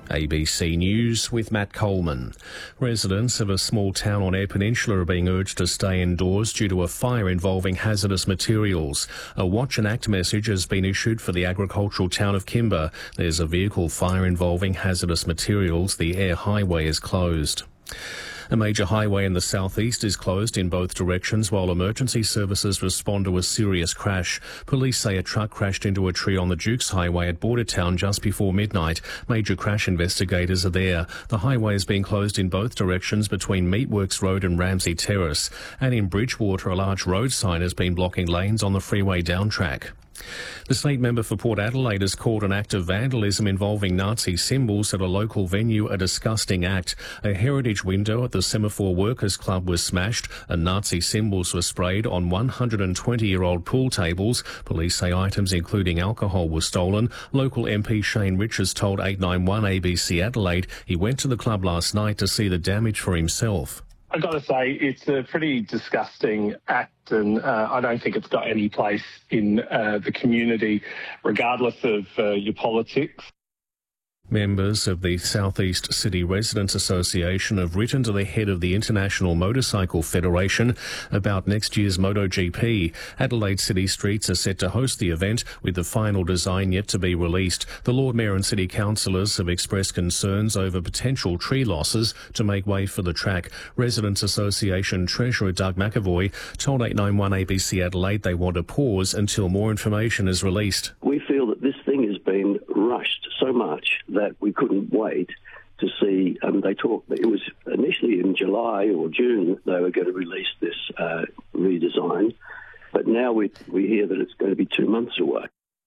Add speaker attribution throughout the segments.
Speaker 1: ABC News with Matt Coleman. Residents of a small town on Eyre Peninsula are being urged to stay indoors due to a fire involving hazardous materials. A Watch and Act message has been issued for the agricultural town of Kimber. There's a vehicle fire involving hazardous materials. The Eyre Highway is closed. A major highway in the southeast is closed in both directions while emergency services respond to a serious crash. Police say a truck crashed into a tree on the Dukes Highway at Bordertown just before midnight. Major crash investigators are there. The highway is being closed in both directions between Meatworks Road and Ramsey Terrace. And in Bridgewater, a large road sign has been blocking lanes on the freeway down track. The state member for Port Adelaide has called an act of vandalism involving Nazi symbols at a local venue a disgusting act. A heritage window at the Semaphore Workers Club was smashed and Nazi symbols were sprayed on 120-year-old pool tables. Police say items including alcohol were stolen. Local MP Shane Richards told 891 ABC Adelaide he went to the club last night to see the damage for himself.
Speaker 2: I've got to say, it's a pretty disgusting act, and I don't think it's got any place in the community, regardless of your politics.
Speaker 1: Members of the South East City Residents Association have written to the head of the International Motorcycle Federation about next year's MotoGP. Adelaide city streets are set to host the event, with the final design yet to be released. The Lord Mayor and City Councillors have expressed concerns over potential tree losses to make way for the track. Residents Association Treasurer Doug McAvoy told 891 ABC Adelaide they want a pause until more information is released.
Speaker 3: We feel that this thing has been rushed so much that we couldn't wait to see. It was initially in July or June that they were going to release this redesign, but now we hear that it's going to be 2 months away.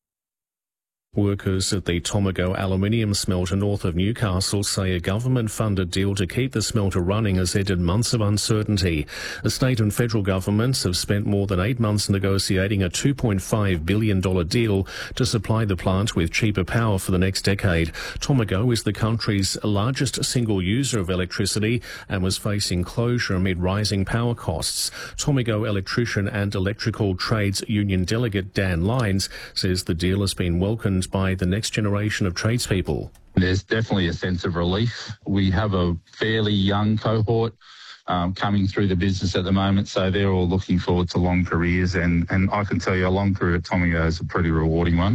Speaker 1: Workers at the Tomago aluminium smelter north of Newcastle say a government-funded deal to keep the smelter running has ended months of uncertainty. The state and federal governments have spent more than 8 months negotiating a $2.5 billion deal to supply the plant with cheaper power for the next decade. Tomago is the country's largest single user of electricity and was facing closure amid rising power costs. Tomago electrician and electrical trades union delegate Dan Lyons says the deal has been welcomed by the next generation of tradespeople.
Speaker 4: There's definitely a sense of relief. We have a fairly young cohort coming through the business at the moment, so they're all looking forward to long careers, and I can tell you a long career at Tomago is a pretty rewarding one.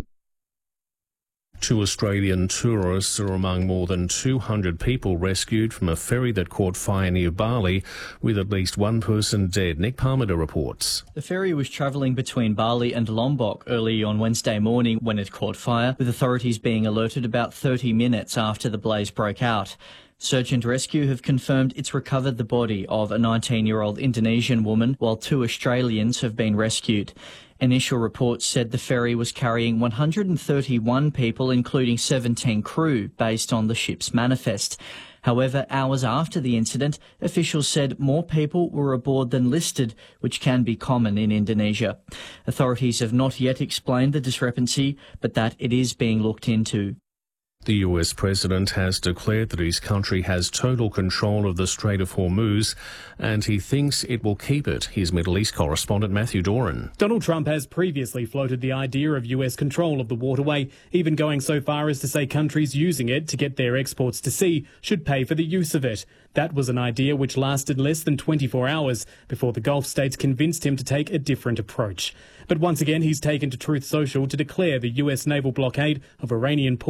Speaker 1: 2 Australian tourists are among more than 200 people rescued from a ferry that caught fire near Bali, with at least one person dead. Nick Parmenter reports.
Speaker 5: The ferry was travelling between Bali and Lombok early on Wednesday morning when it caught fire, with authorities being alerted about 30 minutes after the blaze broke out. Search and Rescue have confirmed it's recovered the body of a 19-year-old Indonesian woman, while 2 Australians have been rescued. Initial reports said the ferry was carrying 131 people, including 17 crew, based on the ship's manifest. However, hours after the incident, officials said more people were aboard than listed, which can be common in Indonesia. Authorities have not yet explained the discrepancy, but that it is being looked into.
Speaker 1: The US president has declared that his country has total control of the Strait of Hormuz, and he thinks it will keep it. His Middle East correspondent Matthew Doran.
Speaker 6: Donald Trump has previously floated the idea of US control of the waterway, even going so far as to say countries using it to get their exports to sea should pay for the use of it. That was an idea which lasted less than 24 hours before the Gulf states convinced him to take a different approach. But once again, he's taken to Truth Social to declare the US naval blockade of Iranian ports